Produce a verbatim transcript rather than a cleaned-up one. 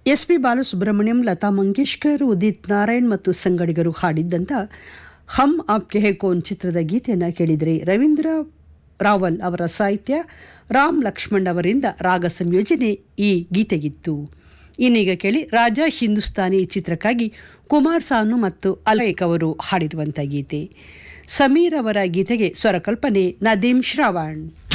S P Balasubrahmanyam, Lata Mangeshkar, Udit Narayan ಮತ್ತು ಸಂಗಡಿಗರು ಹಾಡಿದ್ದಂಥ ಹಮ್ ಆಪ್ಕೆ high Kaun ಚಿತ್ರದ ಗೀತೆಯನ್ನು ಕೇಳಿದರೆ ರವೀಂದ್ರ ರಾವಲ್ ಅವರ ಸಾಹಿತ್ಯ, ರಾಮ್ ಲಕ್ಷ್ಮಣ್ ಅವರಿಂದ ರಾಗ ಸಂಯೋಜನೆ ಈ ಗೀತೆಗಿತ್ತು. ಇನ್ನೀಗ ಕೇಳಿ ರಾಜಾ ಹಿಂದೂಸ್ತಾನಿ ಚಿತ್ರಕ್ಕಾಗಿ ಕುಮಾರ್ ಸಾನು ಮತ್ತು ಅಲೈಕ್ ಅವರು ಹಾಡಿರುವಂಥ ಗೀತೆ. ಸಮೀರ್ ಅವರ ಗೀತೆಗೆ ಸ್ವರಕಲ್ಪನೆ ನದೀಮ್ ಶ್ರಾವಣ್.